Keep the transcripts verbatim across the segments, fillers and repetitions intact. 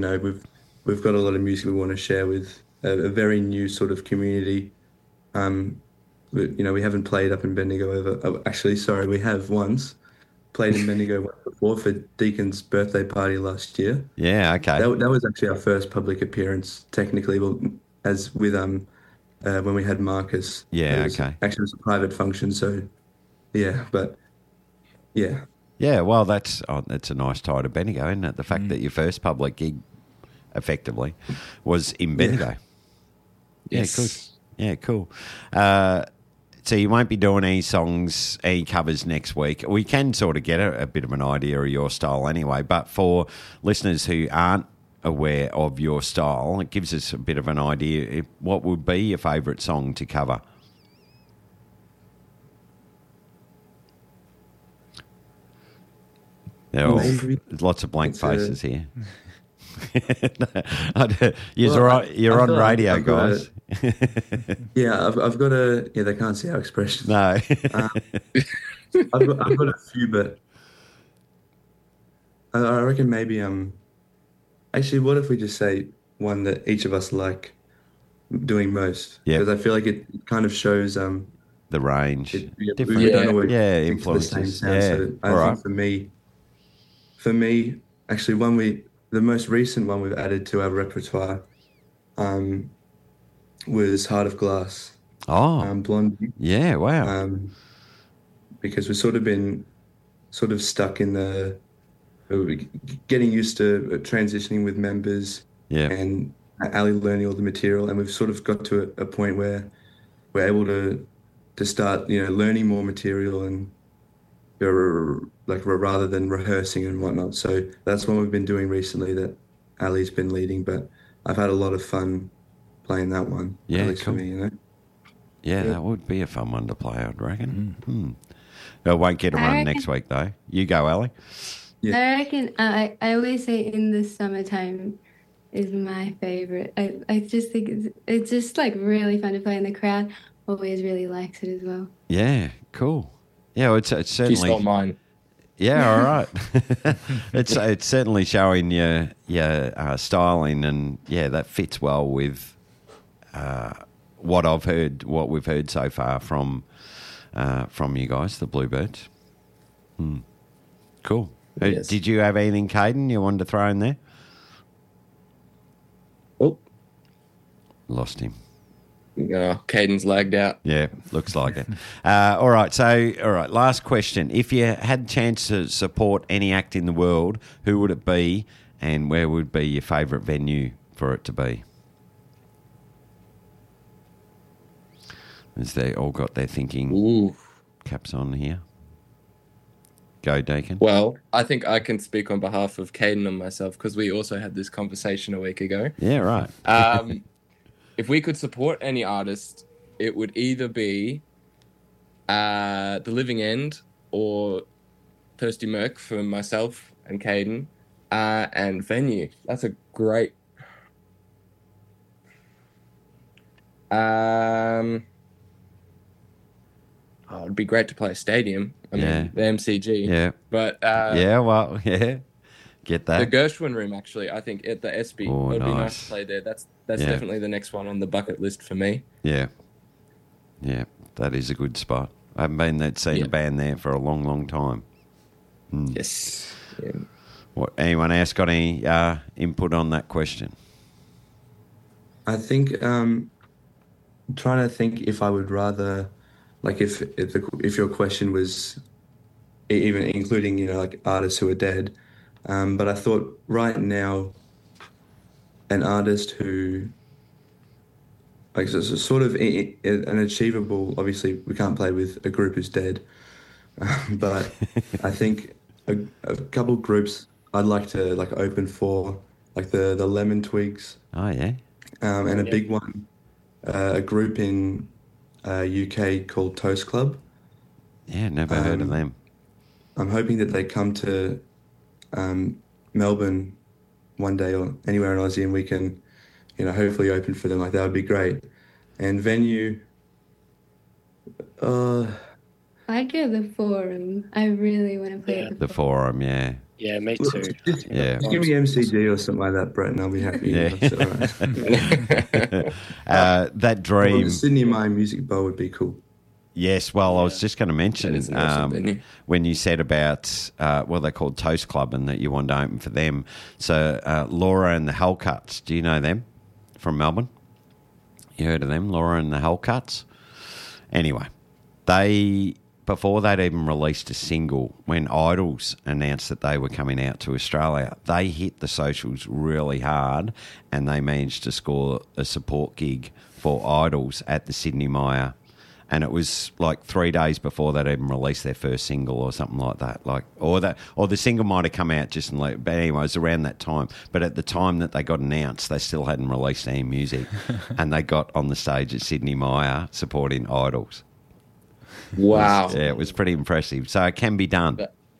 know, we've we've got a lot of music we want to share with a, a very new sort of community. Um, we, you know, we haven't played up in Bendigo over. Oh, actually, sorry, we have once played in Bendigo once before for Deacon's birthday party last year. Yeah, okay. That that was actually our first public appearance, technically, well, as with um uh, when we had Marcus. It Yeah, was okay. actually it was a private function, so yeah, but yeah, Yeah, well, that's oh, that's a nice tie to Bendigo, isn't it? The fact that your first public gig, effectively, was in Bendigo. yeah. Yeah, Yes. good. Yeah, cool. Uh, so you won't be doing any songs, any covers next week. We can sort of get a, a bit of an idea of your style anyway, but for listeners who aren't aware of your style, it gives us a bit of an idea. If, what would be your favourite song to cover? There are Maybe there's lots of blank it's a- faces here. you're Well, right, I- you're I on feel like radio, I've got a- guys. Yeah, I've I've got a yeah. They can't see our expressions. No. Um, I've got I've got a few, but I, I reckon maybe um. Actually, what if we just say one that each of us like doing most? Yeah. Because I feel like it kind of shows um. The range. It, we, Different. we don't Yeah. always Yeah, think of the same influences. sound. Yeah. So I All think right. for me, for me, actually, one we the most recent one we've added to our repertoire, um, was Heart of Glass, Oh, um, Blondie. yeah, wow. um, because we've sort of been sort of stuck in the uh, getting used to transitioning with members Yeah. and Ali learning all the material, and we've sort of got to a, a point where we're able to to start, you know, learning more material and uh, like rather than rehearsing and whatnot. So that's what we've been doing recently that Ali's been leading, but I've had a lot of fun playing that one. Yeah, at least cool. for me, you know. Yeah, that would be a fun one to play, I'd reckon. Hmm. I won't get a I run reckon- next week, though. You go, Ali. Yeah. I reckon uh, I, I always say in the summertime is my favorite. I, I just think it's, it's just like really fun to play, and the crowd always really likes it as well. Yeah, cool. Yeah, well, it's, it's She certainly... stole mine. Yeah, all right. it's it's certainly showing your your uh, styling, and yeah, that fits well with uh, what I've heard, what we've heard so far from uh, from you guys, the Bluebirds. Hmm. Cool. Uh, Yes. Did you have anything, Caden, you wanted to throw in there? Oh, Lost him. no, Caden's lagged out. Yeah, looks like it. Uh, all right, so, all right, last question. If you had a chance to support any act in the world, who would it be, and where would be your favourite venue for it to be? As they all got their thinking Ooh. caps on here. Go, Deacon. Well, I think I can speak on behalf of Caden and myself because we also had this conversation a week ago. Yeah, right. Um, if we could support any artist, it would either be uh, The Living End or Thirsty Merc for myself and Caden, uh, and venue. That's a great. Um, oh, it'd be great to play a stadium. I mean, Yeah. the M C G. Yeah. But uh, yeah, well, yeah. Get the that. Gershwin Room, actually, I think at the S B, Oh, it would be nice nice. to play there. That's that's Yeah. definitely the next one on the bucket list for me. Yeah. Yeah, that is a good spot. I haven't been there, seen Yeah. a band there for a long, long time. Yes. Yeah. What, anyone else got any uh, input on that question? I think um, I'm trying to think if I would rather, like, if if, the, if your question was e- even including, you know, like artists who are dead, um, but I thought right now, an artist who, like, so, so sort of i- i- an achievable. Obviously, we can't play with a group who's dead, um, but I think a, a couple groups I'd like to like open for, like the the Lemon Twigs. Oh, yeah. Um, and a Yeah. big one, uh, a group in uh, U K called Toast Club. Yeah, never heard of Um, them. I'm hoping that they come to um, Melbourne one day or anywhere in Aussie, and we can, you know, hopefully open for them. Like that would be great. And venue, uh, I'd go the Forum. I really want to play Yeah. at The the Forum. Forum, yeah. Yeah, me Look, too. just, Yeah. just give me M C G or something like that, Brett, and I'll be happy. Yeah. That's all right. uh, that Well, dream. the Sydney Maya Music Bowl would be cool. Yes, well, I was just going to mention That is an awesome um, venue. when you said about uh, what they called Toast Club and that you wanted to open for them. So uh, Laura and the Hellcuts, do you know them from Melbourne? You heard of them, Laura and the Hellcuts? Anyway, they before they'd even released a single, when Idols announced that they were coming out to Australia, they hit the socials really hard and they managed to score a support gig for Idols at the Sydney Maya. And it was like three days before they'd even released their first single or something like that. Like, or that, or the single might have come out just in late. But anyway, it was around that time. But at the time that they got announced, they still hadn't released any music, and they got on the stage at Sydney Maya supporting Idols. Wow. Yeah, it was pretty impressive. So it can be done.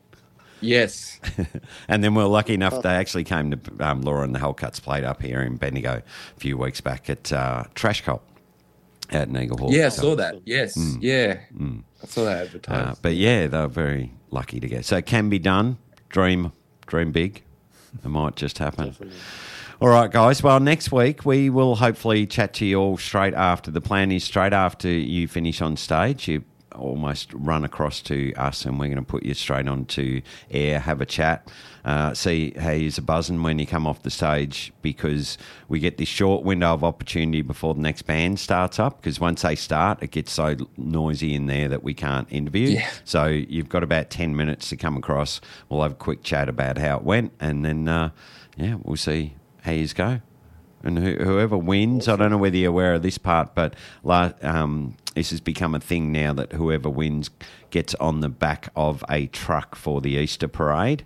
Yes. And then we we're lucky enough they actually came to um, Laura and the Hellcuts played up here in Bendigo a few weeks back at uh, Trash Cult out in Eagle Hall. Yeah, I So- saw that. Yes. Yeah. I saw that advertised. Uh, but yeah, they were very lucky to get. So it can be done. Dream, dream big. It might just happen. Definitely. All right, guys. Well, next week we will hopefully chat to you all straight after. The plan is straight after you finish on stage, you almost run across to us and we're going to put you straight onto air, have a chat, uh, see how you're buzzing when you come off the stage, because we get this short window of opportunity before the next band starts up, because once they start it gets so noisy in there that we can't interview. Yeah. So you've got about ten minutes to come across. We'll have a quick chat about how it went, and then uh, yeah, we'll see how you go. And who, whoever wins, I don't know whether you're aware of this part, but la- um, this has become a thing now that whoever wins gets on the back of a truck for the Easter parade,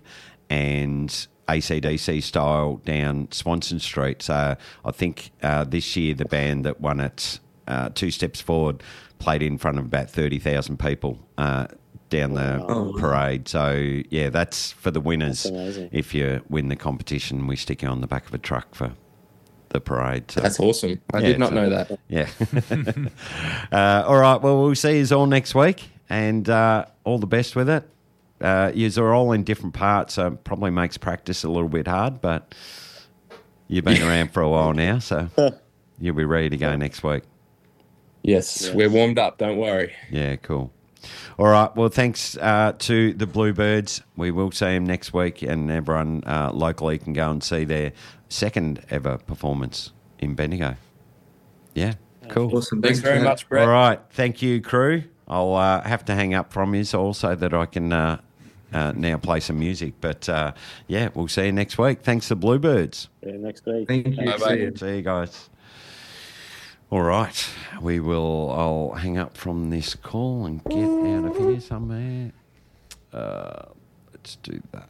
and A C D C style down Swanson Street. So I think uh, this year the band that won it, uh, Two Steps Forward, played in front of about thirty thousand people uh, down the Wow. parade. So yeah, that's for the winners. That's amazing. If you win the competition, we stick you on the back of a truck for the parade. So, That's awesome. I Yeah, did not so- know that. yeah. uh, all right. Well, we'll see you all next week, and uh, all the best with it. Uh, yous are all in different parts, so it probably makes practice a little bit hard, but you've been around for a while now, so you'll be ready to go next week. Yes, Yeah. we're warmed up. Don't worry. Yeah, cool. All right. Well, thanks uh, to the Bluebirds. We will see them next week, and everyone uh, locally can go and see their second ever performance in Bendigo. Yeah, cool. Awesome. Thanks very for that. much, Brett. All right. Thank you, crew. I'll uh, have to hang up from you also that I can uh, uh, now play some music. But uh, yeah, we'll see you next week. Thanks to Bluebirds. Yeah, next week. Thank you. Thanks. Bye-bye. See you. See you guys. All right. We will, I'll hang up from this call and get out of here somewhere. Uh, let's do that.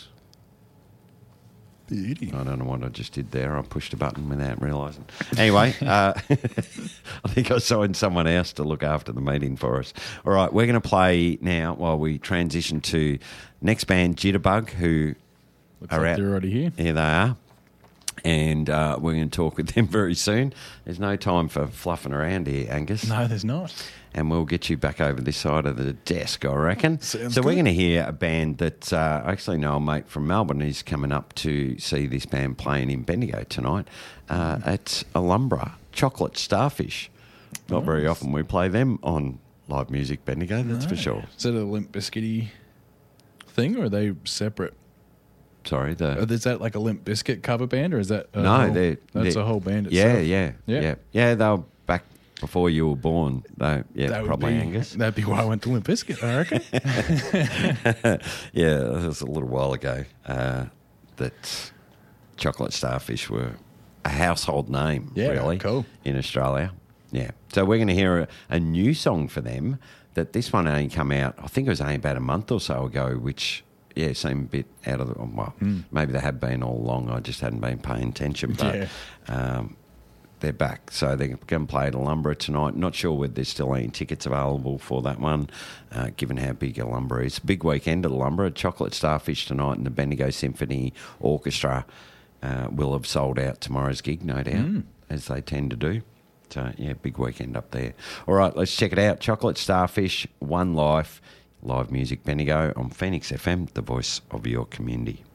Beauty. I don't know what I just did there. I pushed a button without realising. Anyway, uh, I think I signed someone else to look after the meeting for us. All right, we're going to play now while we transition to next band, Jitterbug, who Looks are like out. they're already here. Here they are. And uh, we're going to talk with them very soon. There's no time for fluffing around here, Angus. No, there's not. And we'll get you back over this side of the desk, I reckon. Sounds so we're good. going to hear a band that uh, I actually know a mate from Melbourne who's coming up to see this band playing in Bendigo tonight uh, at Alumbra, Chocolate Starfish. Not very often we play them on live music Bendigo, that's for No. sure. Is it a Limp Bizkit thing, or are they separate? Sorry, the Or is that like a Limp Bizkit cover band, or is that a no, whole, they're that's they're- a whole band Yeah, itself? yeah, Yeah. yeah, yeah. They were back before you were born. They, yeah, That would probably be, Angus. That'd be why I went to Limp Bizkit, I reckon. Yeah, that was a little while ago uh, that Chocolate Starfish were a household name, Yeah, really, cool. in Australia. Yeah. So we're going to hear a, a new song for them that this one only come out, I think it was only about a month or so ago, which, yeah, seemed a bit out of the, well, maybe they have been all along. I just hadn't been paying attention, but Yeah. um, they're back. So they're going to play at Alumbra tonight. Not sure whether there's still any tickets available for that one, uh, given how big Alumbra is. Big weekend at Alumbra. Chocolate Starfish tonight, and the Bendigo Symphony Orchestra uh, will have sold out tomorrow's gig, no doubt, as they tend to do. So, yeah, big weekend up there. All right, let's check it out. Chocolate Starfish, One Life, live music. Bendigo on Phoenix F M, the voice of your community.